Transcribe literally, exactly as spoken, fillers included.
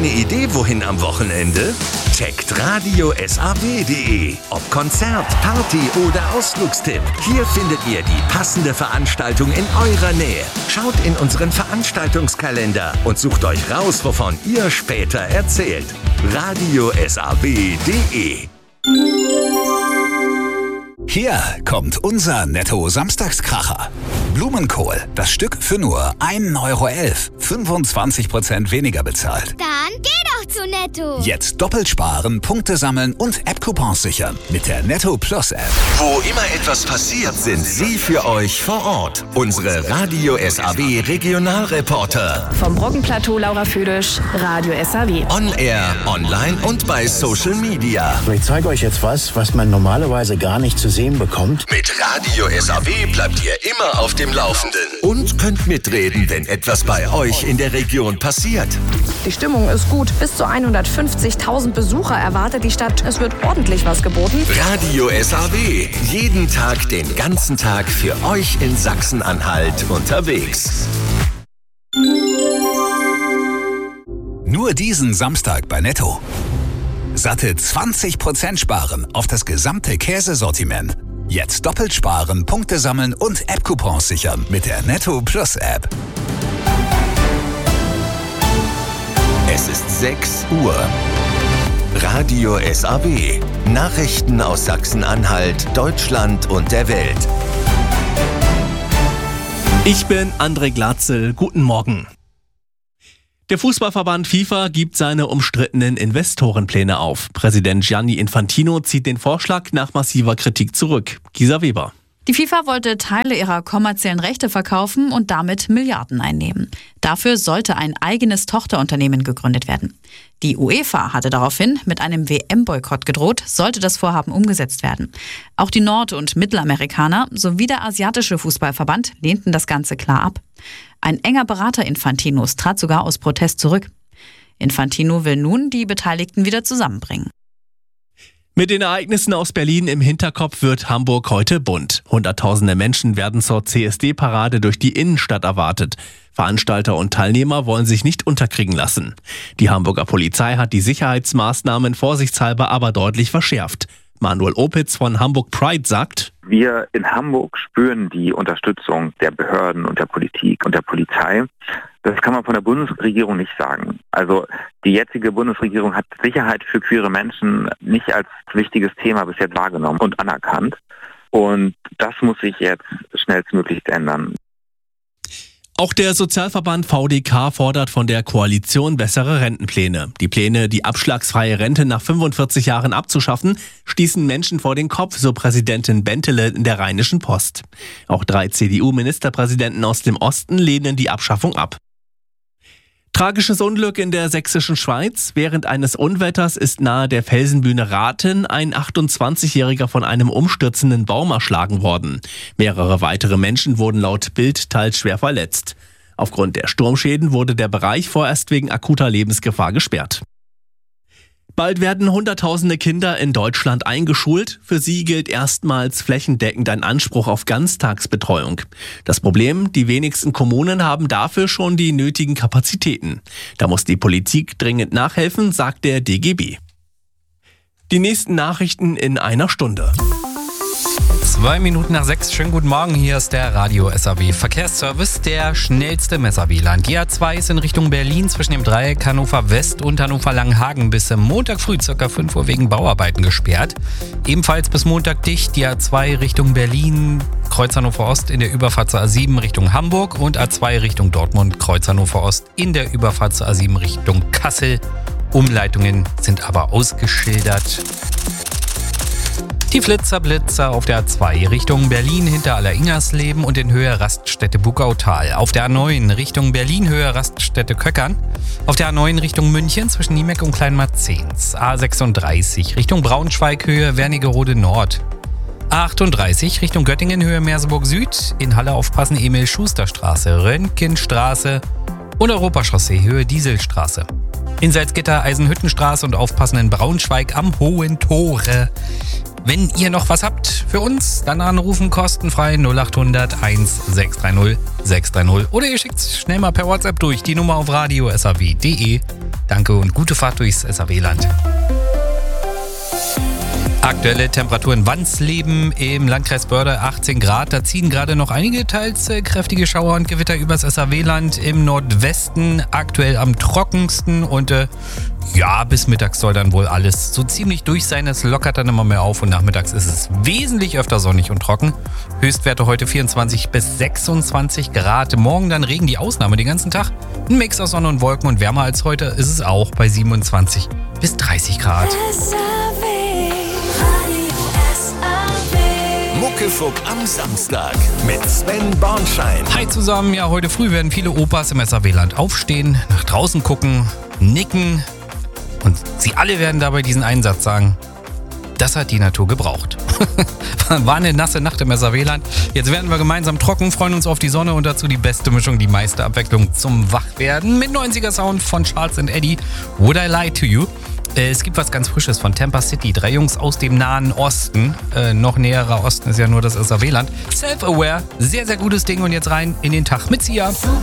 Eine Idee, wohin am Wochenende? Checkt radio punkt s a b punkt d e. Ob Konzert, Party oder Ausflugstipp. Hier findet ihr die passende Veranstaltung in eurer Nähe. Schaut in unseren Veranstaltungskalender und sucht euch raus, wovon ihr später erzählt. radio punkt s a b punkt d e. Hier kommt unser Netto-Samstagskracher. Blumenkohl, das Stück für nur ein Euro elf. fünfundzwanzig Prozent weniger bezahlt. Dann geh doch zu Netto. Jetzt doppelt sparen, Punkte sammeln und App-Coupons sichern mit der Netto Plus App. Wo immer etwas passiert, sind sie für euch vor Ort. Unsere Radio S A W Regionalreporter. Vom Brockenplateau Laura Füdisch, Radio S A W. On Air, online und bei Social Media. Ich zeige euch jetzt was, was man normalerweise gar nicht zu sehen bekommt. Mit Radio S A W bleibt ihr immer auf dem Laufenden und könnt mitreden, wenn etwas bei euch in der Region passiert. Die Stimmung ist gut. Bis zu hundertfünfzigtausend Besucher erwartet die Stadt. Es wird ordentlich was geboten. Radio S A W. Jeden Tag, den ganzen Tag für euch in Sachsen-Anhalt unterwegs. Nur diesen Samstag bei Netto. Satte zwanzig Prozent sparen auf das gesamte Käsesortiment. Jetzt doppelt sparen, Punkte sammeln und App-Coupons sichern mit der Netto Plus App. Es ist sechs Uhr. Radio S A W. Nachrichten aus Sachsen-Anhalt, Deutschland und der Welt. Ich bin André Glatzel. Guten Morgen. Der Fußballverband FIFA gibt seine umstrittenen Investorenpläne auf. Präsident Gianni Infantino zieht den Vorschlag nach massiver Kritik zurück. Gisa Weber. Die FIFA wollte Teile ihrer kommerziellen Rechte verkaufen und damit Milliarden einnehmen. Dafür sollte ein eigenes Tochterunternehmen gegründet werden. Die UEFA hatte daraufhin mit einem W M-Boykott gedroht, sollte das Vorhaben umgesetzt werden. Auch die Nord- und Mittelamerikaner sowie der asiatische Fußballverband lehnten das Ganze klar ab. Ein enger Berater Infantinos trat sogar aus Protest zurück. Infantino will nun die Beteiligten wieder zusammenbringen. Mit den Ereignissen aus Berlin im Hinterkopf wird Hamburg heute bunt. Hunderttausende Menschen werden zur C S D-Parade durch die Innenstadt erwartet. Veranstalter und Teilnehmer wollen sich nicht unterkriegen lassen. Die Hamburger Polizei hat die Sicherheitsmaßnahmen vorsichtshalber aber deutlich verschärft. Manuel Opitz von Hamburg Pride sagt: Wir in Hamburg spüren die Unterstützung der Behörden und der Politik und der Polizei. Das kann man von der Bundesregierung nicht sagen. Also die jetzige Bundesregierung hat Sicherheit für queere Menschen nicht als wichtiges Thema bis jetzt wahrgenommen und anerkannt. Und das muss sich jetzt schnellstmöglichst ändern. Auch der Sozialverband V D K fordert von der Koalition bessere Rentenpläne. Die Pläne, die abschlagsfreie Rente nach fünfundvierzig Jahren abzuschaffen, stießen Menschen vor den Kopf, so Präsidentin Bentele in der Rheinischen Post. Auch drei C D U-Ministerpräsidenten aus dem Osten lehnen die Abschaffung ab. Tragisches Unglück in der sächsischen Schweiz. Während eines Unwetters ist nahe der Felsenbühne Rathen ein achtundzwanzigjähriger von einem umstürzenden Baum erschlagen worden. Mehrere weitere Menschen wurden laut Bild teils schwer verletzt. Aufgrund der Sturmschäden wurde der Bereich vorerst wegen akuter Lebensgefahr gesperrt. Bald werden Hunderttausende Kinder in Deutschland eingeschult. Für sie gilt erstmals flächendeckend ein Anspruch auf Ganztagsbetreuung. Das Problem, die wenigsten Kommunen haben dafür schon die nötigen Kapazitäten. Da muss die Politik dringend nachhelfen, sagt der D G B. Die nächsten Nachrichten in einer Stunde. Zwei Minuten nach sechs, schönen guten Morgen, hier ist der Radio S A W Verkehrsservice, der schnellste im S A W-Land. G A zwei ist in Richtung Berlin zwischen dem Dreieck Hannover West und Hannover Langenhagen bis Montag früh ca. fünf Uhr wegen Bauarbeiten gesperrt. Ebenfalls bis Montag dicht die A zwei Richtung Berlin, Kreuz Hannover Ost in der Überfahrt zur A sieben Richtung Hamburg und A zwei Richtung Dortmund, Kreuz Hannover Ost in der Überfahrt zur A sieben Richtung Kassel. Umleitungen sind aber ausgeschildert. Die Flitzer-Blitzer auf der A zwei Richtung Berlin hinter Aller-Ingersleben und in Höhe Raststätte Bugautal. Auf der A neun Richtung Berlin Höhe Raststätte Köckern. Auf der A neun Richtung München zwischen Niemeck und Kleinmarzens. A sechsunddreißig Richtung Braunschweig Höhe Wernigerode Nord. A achtunddreißig Richtung Göttingen Höhe Merseburg Süd. In Halle aufpassen Emil-Schuster-Straße, Röntgenstraße und Europachaussee Höhe Dieselstraße. In Salzgitter Eisenhüttenstraße und aufpassen in Braunschweig am Hohen Tore. Wenn ihr noch was habt für uns, dann anrufen kostenfrei null acht hundert sechs drei null sechs drei null oder ihr schickt schnell mal per WhatsApp durch die Nummer auf radio punkt s a w punkt d e. Danke und gute Fahrt durchs S A W-Land. Aktuelle Temperaturen Wandsleben im Landkreis Börde achtzehn Grad. Da ziehen gerade noch einige teils äh, kräftige Schauer und Gewitter übers S A W-Land. Im Nordwesten aktuell am trockensten und äh, ja, bis mittags soll dann wohl alles so ziemlich durch sein. Es lockert dann immer mehr auf und nachmittags ist es wesentlich öfter sonnig und trocken. Höchstwerte heute vierundzwanzig bis sechsundzwanzig Grad. Morgen dann Regen, die Ausnahme den ganzen Tag. Ein Mix aus Sonne und Wolken und wärmer als heute ist es auch bei siebenundzwanzig bis dreißig Grad. Muckefuck am Samstag mit Sven Bornschein. Hi zusammen, ja, heute früh werden viele Opas im S A W-Land aufstehen, nach draußen gucken, nicken und sie alle werden dabei diesen einen Satz sagen: Das hat die Natur gebraucht. War eine nasse Nacht im S A W-Land. Jetzt werden wir gemeinsam trocken, freuen uns auf die Sonne und dazu die beste Mischung, die meiste Abwechslung zum Wachwerden mit neunziger Sound von Charles and Eddie. Would I Lie to You? Es gibt was ganz Frisches von Tampa City. Drei Jungs aus dem Nahen Osten. Äh, noch näherer Osten ist ja nur das S A W-Land. Self-Aware. Sehr, sehr gutes Ding. Und jetzt rein in den Tag mit Sia. Super